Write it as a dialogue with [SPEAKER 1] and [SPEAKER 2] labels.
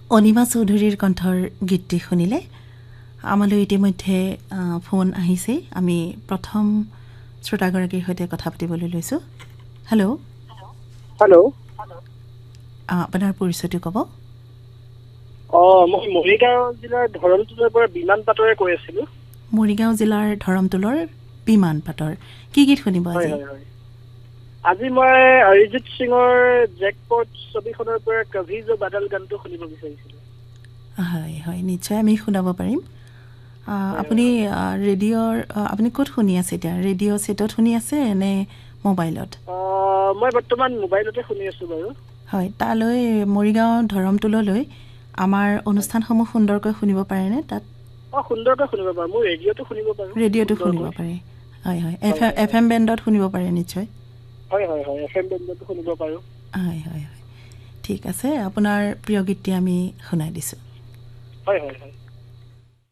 [SPEAKER 1] অনিমা চৌধুৰীৰ কণ্ঠৰ গীতটি শুনিলে আমালৈ ইতিমধ্যে ফোন আহিছে আমি প্ৰথম শ্ৰোতাগৰাকীৰ সৈতে কথা পাতিবলৈ লৈছোঁ হেল্ল'
[SPEAKER 2] হেল্ল'
[SPEAKER 1] আপোনাৰ পৰিচয়টো ক'ব
[SPEAKER 2] মই মৰিগাঁও জিলাৰ ধৰমটোলৰ পৰা বিমান পাটৰে কৈ আছিলোঁ
[SPEAKER 1] মৰিগাঁও জিলাৰ ধৰমটোলৰ বিমান পাটৰ কি গীত শুনিব
[SPEAKER 2] হয়
[SPEAKER 1] আজি
[SPEAKER 2] হয় হয় আজি মই অৰিজিত সিঙৰ জেকপট ছবিখনৰ পৰা কভি জো বাদল গানটো শুনিব বিচাৰিছিলোঁ
[SPEAKER 1] হয় হয় নিশ্চয় আমি শুনাব পাৰিম
[SPEAKER 2] হয়,
[SPEAKER 1] আপুনি
[SPEAKER 2] হয়।
[SPEAKER 1] ৰেডিঅ'ৰ আপুনি ক'ত শুনি আছে এতিয়া ৰেডিঅ' ছেটত শুনি আছে নে মোবাইলত
[SPEAKER 2] মই বৰ্তমান মোবাইলতে শুনি আছোঁ বাৰু
[SPEAKER 1] হয় তালৈ মৰিগাঁও ধৰমটোললৈ আমাৰ অনুষ্ঠানসমূহ সুন্দৰকৈ শুনিব পাৰেনে তাত
[SPEAKER 2] সুন্দৰকৈ শুনিব পাৰোঁ মোৰ ৰেডিঅ'টো শুনিব পাৰোঁ
[SPEAKER 1] ৰেডিঅ'টো শুনিব
[SPEAKER 2] সুন্দৰকৈ
[SPEAKER 1] পাৰে হয় হয়
[SPEAKER 2] হয় হয়
[SPEAKER 1] এফ এম বেণ্ডত শুনিব পাৰে নিশ্চয়
[SPEAKER 2] হয় হয় হয় FM বেণ্ডতো শুনিব পাৰোঁ
[SPEAKER 1] হয় হয় হয় ঠিক আছে আপোনাৰ প্ৰিয় গীতটি আমি শুনাই দিছোঁ
[SPEAKER 2] হয় হয় হয়